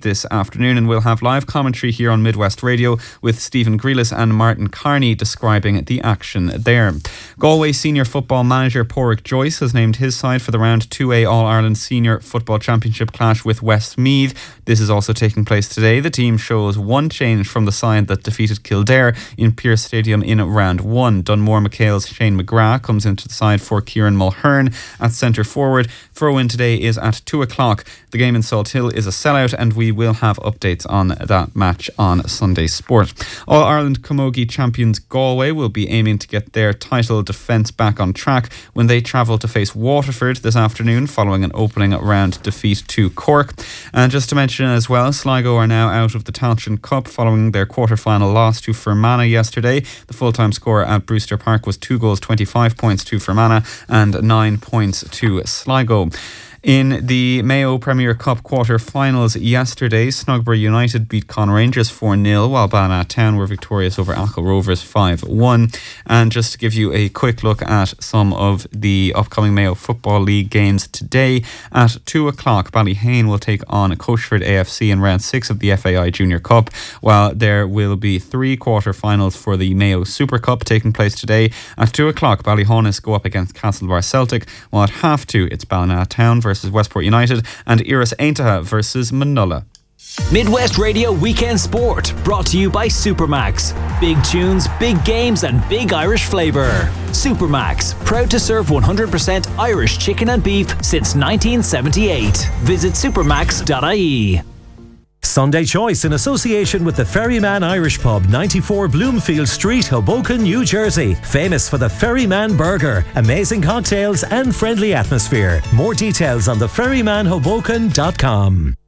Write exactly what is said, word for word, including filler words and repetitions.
this afternoon, and we'll have live commentary here on Midwest Radio with Stephen Grealis and Martin Carney describing the action there. Galway senior football manager Pádraig Joyce has named his side for the Round two A All-Ireland Senior Football Championship clash with Westmeath. This is also taking place today. The team shows one change from the side that defeated Kildare in Pearse Stadium in round one. Dunmore McHale's Shane McGrath comes into the side for Kieran Mulhern at centre forward. Throw-in today is at two o'clock. The game in Salt Hill is a sellout, and we will have updates on that match on Sunday Sport. All-Ireland Camogie champions Galway will be aiming to get their title defence back on track when they travel to face Waterford this afternoon following an opening round defeat to Cork. And just to mention as well, Sligo are now out of the Tailteann Cup following their quarter-final loss to Fermanagh yesterday. The full-time score at Brewster Park was two goals, twenty-five points to Fermanagh and nine points to Sligo. In the Mayo Premier Cup quarter-finals yesterday, Snugbury United beat Con Rangers four nil, while Ballinatown were victorious over Achill Rovers five one. And just to give you a quick look at some of the upcoming Mayo Football League games today, at two o'clock, Ballyhane will take on Coachford A F C in round six of the F A I Junior Cup, while there will be three quarter-finals for the Mayo Super Cup taking place today. At two o'clock, Ballyhonus go up against Castlebar Celtic, while at half two, it's Ballinatown versus Westport United and Iris Aintaha versus Manulla. Midwest Radio Weekend Sport, brought to you by Supermax. Big tunes, big games and big Irish flavour. Supermax, proud to serve one hundred percent Irish chicken and beef since nineteen seventy-eight. Visit supermax dot I E. Sunday Choice in association with the Ferryman Irish Pub, ninety-four Bloomfield Street, Hoboken, New Jersey. Famous for the Ferryman Burger, amazing cocktails and friendly atmosphere. More details on the ferryman hoboken dot com.